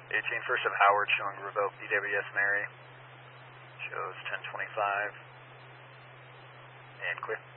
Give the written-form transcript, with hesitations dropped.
18 first of Howard showing revoke DWS Mary. Shows 1025 and clear.